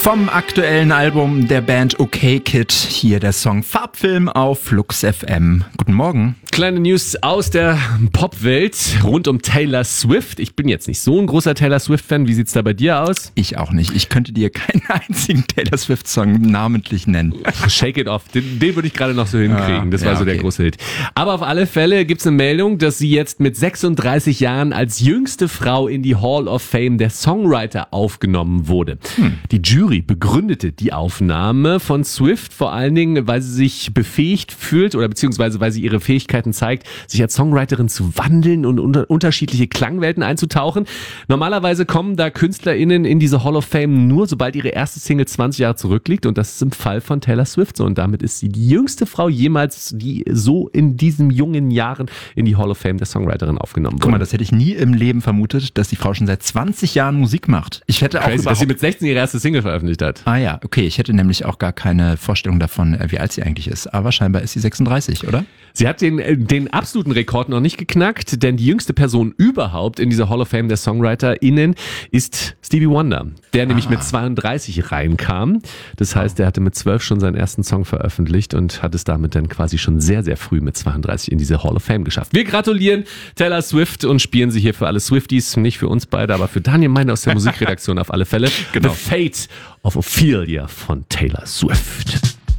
Vom aktuellen Album der Band OK Kid, hier der Song Farbfilm auf Flux FM. Guten Morgen. Kleine News aus der Popwelt rund um Taylor Swift. Ich bin jetzt nicht so ein großer Taylor Swift-Fan. Wie sieht's da bei dir aus? Ich auch nicht. Ich könnte dir keinen einzigen Taylor Swift-Song namentlich nennen. Shake It Off, den würde ich gerade noch so hinkriegen. Das war so der große Hit. Aber auf alle Fälle gibt's eine Meldung, dass sie jetzt mit 36 Jahren als jüngste Frau in die Hall of Fame der Songwriter aufgenommen wurde. Die Jury begründete die Aufnahme von Swift vor allen Dingen, weil sie sich befähigt fühlt oder beziehungsweise weil sie ihre Fähigkeiten zeigt, sich als Songwriterin zu wandeln und unterschiedliche Klangwelten einzutauchen. Normalerweise kommen da KünstlerInnen in diese Hall of Fame nur, sobald ihre erste Single 20 Jahre zurückliegt, und das ist im Fall von Taylor Swift so, und damit ist sie die jüngste Frau jemals, die so in diesen jungen Jahren in die Hall of Fame der Songwriterin aufgenommen wurde. Guck mal, das hätte ich nie im Leben vermutet, dass die Frau schon seit 20 Jahren Musik macht. Ich hätte auch Crazy, dass sie mit 16 ihre erste Single veröffentlicht hat. Ah ja, okay, ich hätte nämlich auch gar keine Vorstellung davon, wie alt sie eigentlich ist. Aber scheinbar ist sie 36, oder? Sie hat den absoluten Rekord noch nicht geknackt, denn die jüngste Person überhaupt in dieser Hall of Fame der SongwriterInnen ist Stevie Wonder, der nämlich mit 32 reinkam. Das heißt, er hatte mit 12 schon seinen ersten Song veröffentlicht und hat es damit dann quasi schon sehr, sehr früh mit 32 in diese Hall of Fame geschafft. Wir gratulieren Taylor Swift und spielen sie hier für alle Swifties, nicht für uns beide, aber für Daniel Meiner aus der Musikredaktion auf alle Fälle. Genau. The Fate of Ophelia von Taylor Swift.